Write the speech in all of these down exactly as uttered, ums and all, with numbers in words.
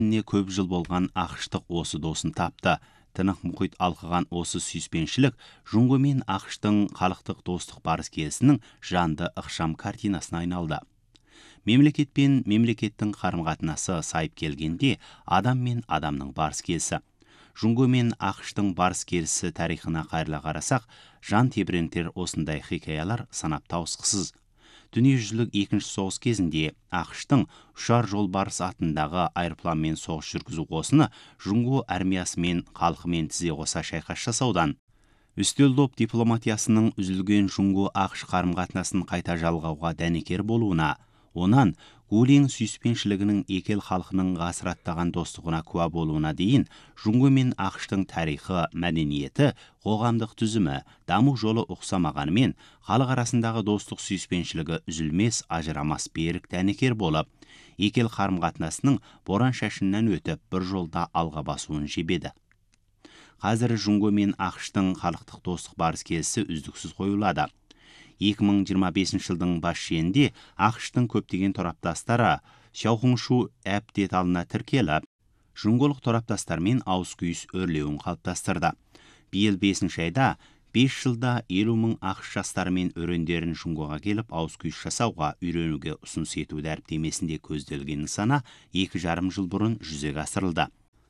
Не көп жыл болған ақштық осы досын тапты. Тынық мұхит алқыған осы сүйіспеншілік Жұңго мен ақштың халықтық достық барыс келісінің жанды ықшам картинасына айналды. Мемлекет пен мемлекеттің қарым-қатынасы сайып келгенде адам мен адамның барыс келісі. Жұңго мен ақштың барыс келісі тарихына қайырыла қарасақ, жан тебірентер осындай хикаялар санап таусықсыз. Дүниежүзілік екінші соғыс кезінде ақштың ұшар жолбарыс атындағы айырпланмен соғыс жүргізу қосыны Жұңго армиясы мен халқымен тізе қоса шайқас жасаудан, үстел доп дипломатиясының үзілген Жұңго ақш қарым-қатынасын қайта жалғауға дәнекер болуына, онан Гулин сүйіспеншілігінің екел халқының ғасыр аттаған достығына куә болуына дейін Жұңго мен ақштың тарихы, мәдениеті, қоғамдық түзімі, даму жолы ұқсамағанымен, халық арасындағы достық сүйіспеншілігі үзілмес, ажырамас берік дәнекер болып, екел қарым-қатынасының боран шашыннан өтіп бір жолда алға басуын жебеді. Қазір Жұңго мен ақштың халықтық достық барыс келісі үздіксіз қойылады. екі мың жиырма бесінші жылдың бас шенінде ақштың көптеген тораптастары Сяохуншу әп деталына тіркеліп, жұңголық тораптастармен ауыз күйіс өрлеуін қалыптастырды. Биыл бесінші айда бес жылда елу мың ақш жастары мен өрендерін Жұңгоға келіп ауыз күйіс жасауға үйренуге ұсыныс ету дәріптемесінде көзделген нысана екі жарым жыл бұрын жүзеге асырылды.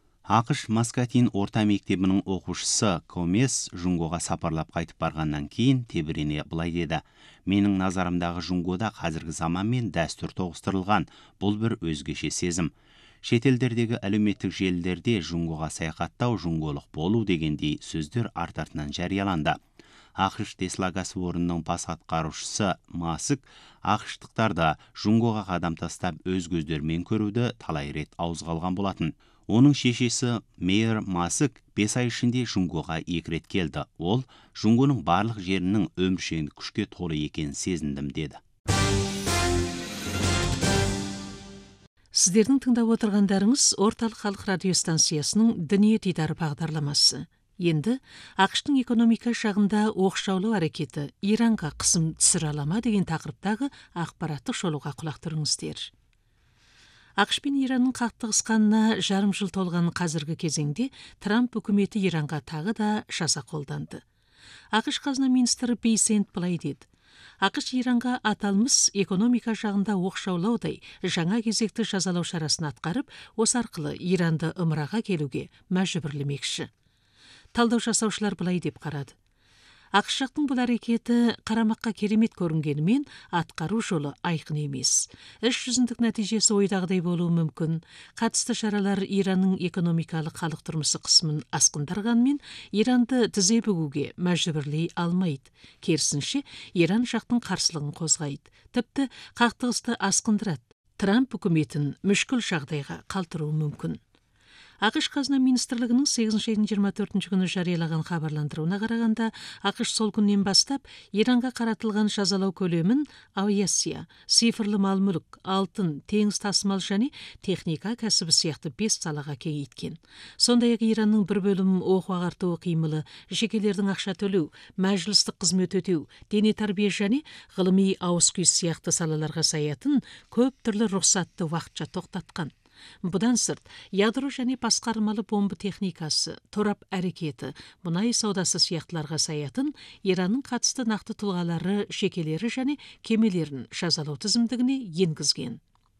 ақш Маскатин орта мектебінің оқушысы Комес Жұңгоға сапарлап қайтып барғаннан кейін тебірене былай деді: менің назарымдағы Жұңгода қазіргі заман мен дәстүр тоғыстырылған, бұл бір өзгеше сезім. Шетелдердегі әлеуметтік желілерде Жұңгоға саяхаттау, жұңголық болу дегендей сөздер арт-артынан жарияланды. ақш Тесла кәсіпорнының бас атқарушысы Маск ақштықтарда Жұңгоға қадам тастап өз көздерімен көруді талай рет ауызға алған болатын. Оның шешесі Мейер Маск бес ай ішінде Жұңгоға екі рет келді. Ол Жұңгоның барлық жерінің өміршеңдік күшке толы екенін сезіндім деді. Сіздердің тыңдап отырғандарыңыз Орталық халық радиостанциясының Дүние дидары бағдарламасы. Енді ақштың экономика жағында оқшаулау әрекеті Иранға қысым түсіре ала ма деген тақырыптағы ақпараттық шолуға құлақ түріңіздер. ақш пен Иранның қақтығысқанына жарым жыл толған қазіргі кезеңде Трамп үкіметі Иранға тағы да жаза қолданды. ақш қазына министрі Бейсент былай деді: ақш Иранға аталмыс экономика жағында оқшаулаудай жаңа кезекті жазалау шарасын атқарып, осы арқылы Иранды ымыраға келуге мәжбүрлемекші. Талдау жасаушылар былай деп қарады: ақш жақтың бұл әрекеті қарамаққа керемет көрінгенімен атқару жолы айқын емес. Іс жүзіндік нәтижесі ойдағыдай болуы мүмкін. Қатысты шаралар Иранның экономикалық халық тұрмысы қысымын асқындарғанмен, Иранды тізе бүгуге мәжбүрлей алмайды. Керісінше, Иран жақтың қарсылығын қозғайды. Тіпті қақтығысты асқындырады. Трамп үкіметін мүшкіл жағдайға қалдыруы мүмкін. ақш қазына министрлігінің сегізінші айдың жиырма төртінші күні жариялаған хабарландыруына қарағанда, ақш сол күннен бастап Иранға қаратылған жазалау көлемін авиация, цифрлы мал-мүлік, алтын, теңіз тасымал және техника кәсібі сияқты бес салаға кеңейткен. Сондай-ақ Иранның бір бөлім оқу-ағарту қимылы, жекелердің ақша төлеу, мәжілістік қызмет өтеу, дене тәрбие және ғылыми ауыз күй сияқты салаларға саятын көп түрлі рұқсатты уақытша тоқтатқан. Бұдан сырт, ядро және басқармалы бомба техникасы, торап әрекеті, мұнай саудасы сияқтыларға саятын Иранның қатысты нақты тұлғалары, жекелері және кемелерін жазалау тізімдігіне енгізген.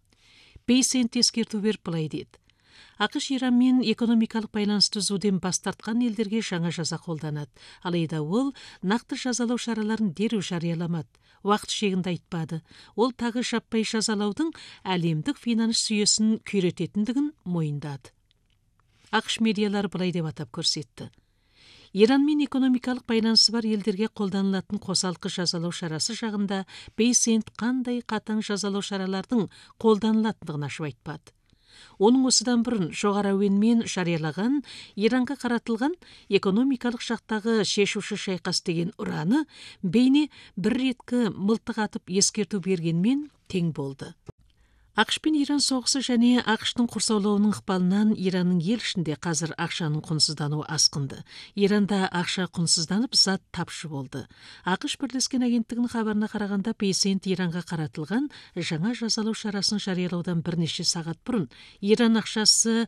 Бейсент ескерту беріп былай деді: ақш Иранмен экономикалық байланыс түзуден бас тартқан елдерге жаңа жаза қолданады. Алайда ол нақты жазалау шараларын дереу жарияламады. Уақыт шегінде айтпады. Ол тағы жаппай жазалаудың әлемдік финанс жүйесін күйрететіндігін мойындады. ақш медиалары былай деп атап көрсетті: Иранмен экономикалық байланысы бар елдерге қолданылатын қосалқы жазалау шарасы жағында Бейсент қандай қатаң жазалау шаралардың қолданылатындығын ашып айтпады. Оның осыдан бұрын жоғары әуенмен жариялаған Иранға қаратылған экономикалық жақтағы шешуші шайқас деген ұраны бейне бір реткі мылтық атып ескерту бергенмен тең болды. ақш пен Иран соғысы және ақштың құрсаулауының ықпалынан Иранның ел ішінде қазір ақшаның құнсыздануы асқынды. Иранда ақша құнсызданып, зат тапшы болды. ақш бірлескен агенттігінің хабарына қарағанда, Бейсент Иранға қаратылған жаңа жазалау шарасын жариялаудан бірнеше сағат бұрын Иран ақшасы